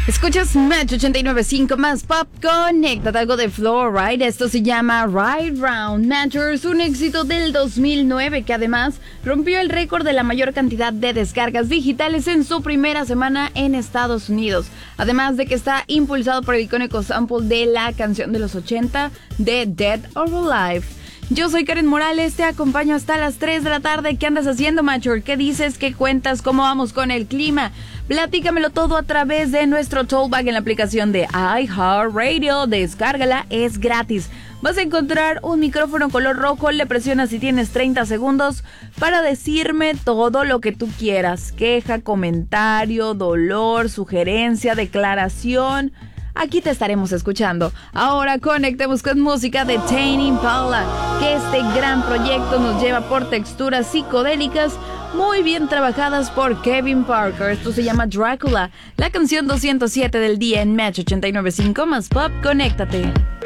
Escuchas Match 89.5 más pop. Conéctate, algo de Fluoride. Esto se llama Ride Round Matters, un éxito del 2009 que además rompió el récord de la mayor cantidad de descargas digitales en su primera semana en Estados Unidos. Además de que está impulsado por el icónico sample de la canción de los 80 de Dead or Alive. Yo soy Karen Morales, te acompaño hasta las 3 de la tarde. ¿Qué andas haciendo, Macho? ¿Qué dices? ¿Qué cuentas? ¿Cómo vamos con el clima? Platícamelo todo a través de nuestro Tollback en la aplicación de iHeartRadio. Descárgala, es gratis. Vas a encontrar un micrófono color rojo, le presionas y tienes 30 segundos para decirme todo lo que tú quieras. Queja, comentario, dolor, sugerencia, declaración. Aquí te estaremos escuchando. Ahora conectemos con música de Tame Impala, que este gran proyecto nos lleva por texturas psicodélicas muy bien trabajadas por Kevin Parker. Esto se llama Drácula, la canción 207 del día en Match 89.5 más pop. Conéctate.